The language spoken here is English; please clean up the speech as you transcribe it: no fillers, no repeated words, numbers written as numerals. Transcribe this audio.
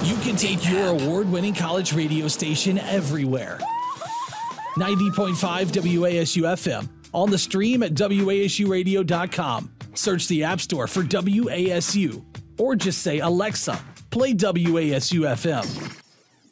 You can take your award-winning college radio station everywhere. 90.5 WASU FM. On the stream at wasuradio.com. Search the App Store for WASU. Or just say, Alexa, play WASU FM.